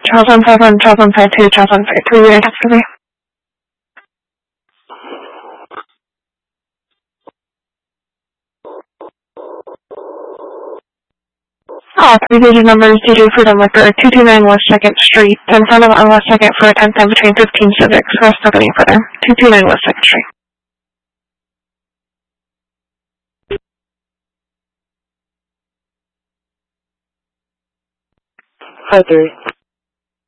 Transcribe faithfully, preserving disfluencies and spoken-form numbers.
Charles one five one, Charles one five two, Charles one five three, unit taxi. All three digit numbers, D J Freedom Liquor, two two nine West second Street, in front of on West second for a ten time between fifteen Civics, west of any further. two two nine West second Street. Five three.